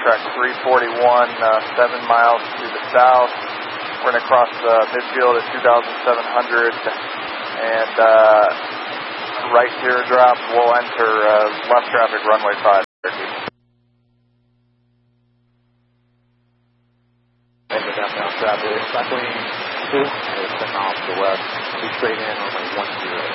track 341, 7 miles to the south. We're going to cross midfield at 2,700 and right teardrop. We'll enter left traffic runway 5. Downbound traffic, cycling 2, and it's off to the west. Be straight in runway 10.